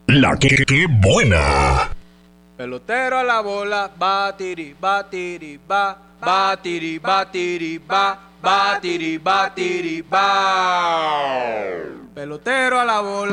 La que buena. Pelotero a la bola, batiri, batiri, ba, batiri, batiri, ba, batiri, batiri, ba. Pelotero a la bola.